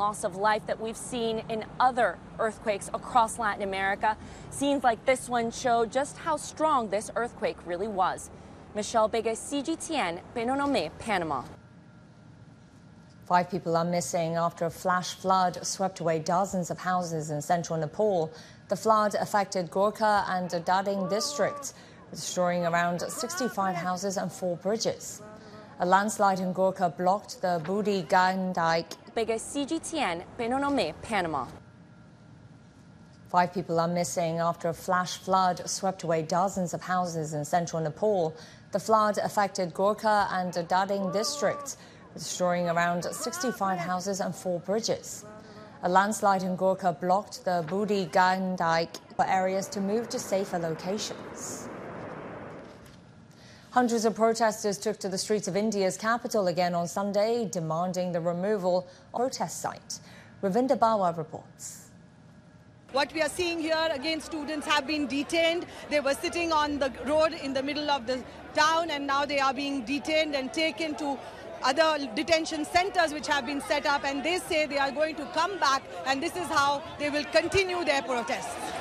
loss of life that we've seen in other earthquakes across Latin America. Scenes like this one show just how strong this earthquake really was. Michelle Begue, CGTN, Penonomé, Panama. 5 people are missing after a flash flood swept away dozens of houses in central Nepal. The flood affected Gorkha and Dading districts, destroying around 65 houses and 4 bridges. A landslide in Gorkha blocked the Budi Gandike. Begue, CGTN, Penonomé, Panama. 5 people are missing after a flash flood swept away dozens of houses in central Nepal. The flood affected Gorkha and Dading districts, destroying around 65 houses and 4 bridges. A landslide in Gorkha blocked the Budi Gandike for areas to move to safer locations. Hundreds of protesters took to the streets of India's capital again on Sunday, demanding the removal of the protest site. Ravinder Bawa reports. What we are seeing here, again, students have been detained. They were sitting on the road in the middle of the town, and now they are being detained and taken to other detention centers which have been set up, and they say they are going to come back, and this is how they will continue their protests.